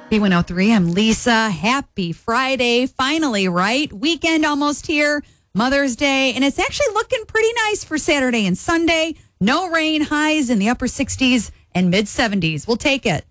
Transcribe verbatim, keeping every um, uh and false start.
B one oh three, I'm Lisa. Happy Friday. Finally, right? Weekend almost here. Mother's Day. And it's actually looking pretty nice for Saturday and Sunday. No rain, highs in the upper sixties and mid seventies. We'll take it.